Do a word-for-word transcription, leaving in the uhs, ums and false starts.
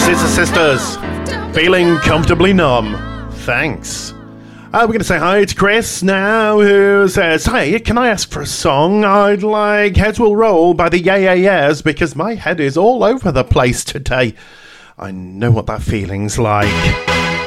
Scissor Sisters, feeling comfortably numb. Thanks. Uh, we're going to say hi to Chris now, who says, "Hey, can I ask for a song? I'd like Heads Will Roll by the Yeah Yeah Yeahs because my head is all over the place today." I know what that feeling's like.